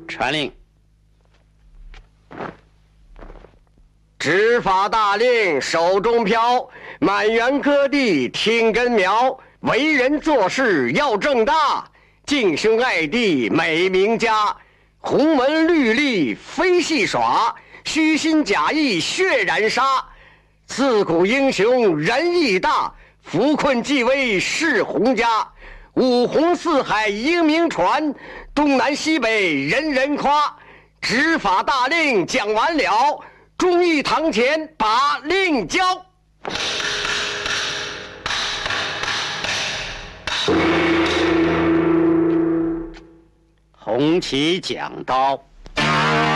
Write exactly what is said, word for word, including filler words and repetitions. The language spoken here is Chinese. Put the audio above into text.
传令。 执法大令手中飘，满园割地听根苗。为人做事要正大，敬兄爱弟美名家。鸿门绿吏非戏耍，虚心假意血染杀。自古英雄仁义大，扶困济危是洪家。五湖四海英名传，东南西北人人夸。执法大令讲完了，忠义堂前把令交。 红旗讲刀。